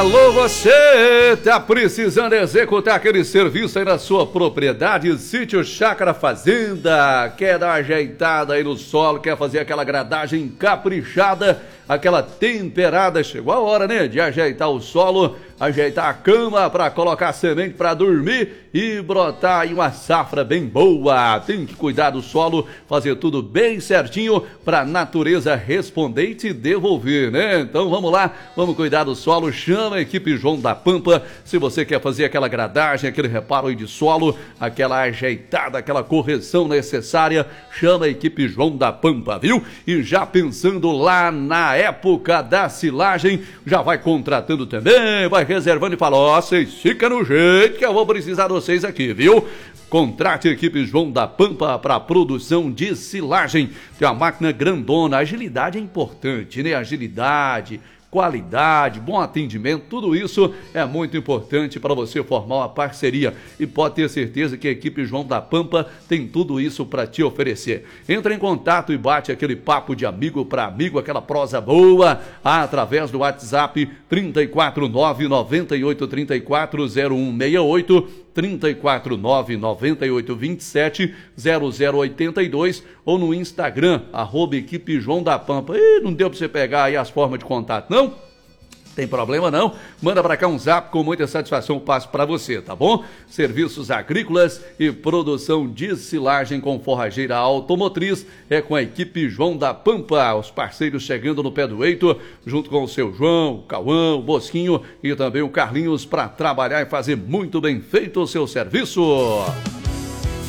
Alô, você tá precisando executar aquele serviço aí na sua propriedade, sítio, chácara, fazenda, quer dar uma ajeitada aí no solo, quer fazer aquela gradagem caprichada, aquela temperada, chegou a hora, né, de ajeitar o solo, ajeitar a cama para colocar semente para dormir e brotar aí uma safra bem boa. Tem que cuidar do solo, fazer tudo bem certinho para a natureza responder e te devolver, né? Então vamos lá, vamos cuidar do solo, chama a equipe João da Pampa. Se você quer fazer aquela gradagem, aquele reparo aí de solo, aquela ajeitada, aquela correção necessária, chama a equipe João da Pampa, viu? E já pensando lá na época da silagem, já vai contratando também, vai reservando e fala, ó, vocês ficam no jeito que eu vou precisar de vocês aqui, viu? Contrate a equipe João da Pampa para produção de silagem. Tem uma máquina grandona, agilidade é importante, né? Agilidade, qualidade, bom atendimento, tudo isso é muito importante para você formar uma parceria e pode ter certeza que a equipe João da Pampa tem tudo isso para te oferecer. Entra em contato e bate aquele papo de amigo para amigo, aquela prosa boa, através do WhatsApp 349-9834-0168, 349-9827-0082 ou no Instagram, @equipe João da Pampa. Não deu para você pegar aí as formas de contato, não? Tem problema não, manda para cá um zap, com muita satisfação passo para você, tá bom? Serviços agrícolas e produção de silagem com forrageira automotriz é com a equipe João da Pampa, os parceiros chegando no pé do eito, junto com o seu João, o Cauã, o Bosquinho e também o Carlinhos para trabalhar e fazer muito bem feito o seu serviço.